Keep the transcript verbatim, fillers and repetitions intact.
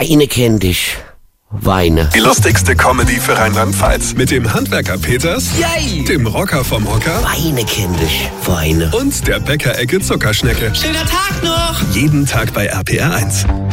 Weine kenn dich. Weine. Die lustigste Comedy für Rheinland-Pfalz. Mit dem Handwerker Peters, Yay! dem Rocker vom Hocker Weine kenn dich. Weine. und der Bäckerecke Zuckerschnecke. Schöner Tag noch! Jeden Tag bei R P R eins.